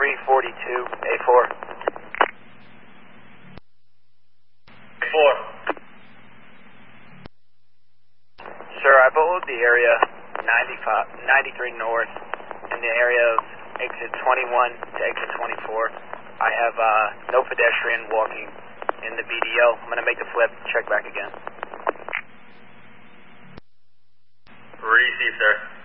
342, A4. A4. Sir, I bowled the area 93 north in the area of exit 21 to exit 24. I have no pedestrian walking in the BDO. I'm going to make the flip, check back again. Receive, sir.